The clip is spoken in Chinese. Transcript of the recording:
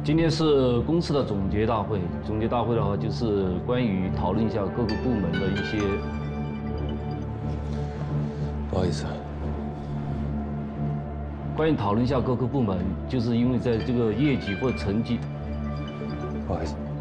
今天是公司的总结大会。总结大会的话，就是关于讨论一下各个部门的一些。 不好意思。 关于讨论一下各个部门，就是因为在这个业绩或者成绩。 不好意思。